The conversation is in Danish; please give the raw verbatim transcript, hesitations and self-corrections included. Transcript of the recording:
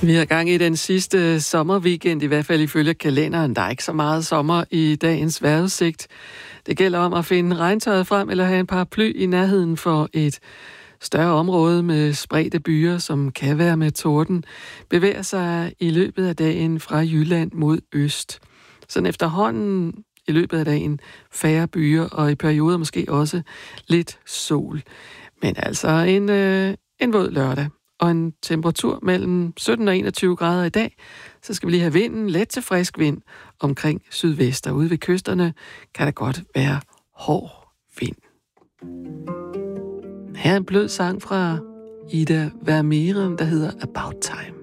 Vi har gang i den sidste sommerweekend, i hvert fald ifølge kalenderen. Der er ikke så meget sommer i dagens vejrudsigt. Det gælder om at finde regntøjet frem eller have en paraply i nærheden for et større område med spredte byer, som kan være med torden, bevæger sig i løbet af dagen fra Jylland mod øst. Sådan efterhånden i løbet af dagen færre byer, og i perioder måske også lidt sol. Men altså en, øh, en våd lørdag. Og en temperatur mellem sytten og enogtyve grader i dag, så skal vi lige have vinden, let til frisk vind omkring sydvest. Og ude ved kysterne kan der godt være hård vind. Her er en blød sang fra Ida Vermeeren, der hedder About Time.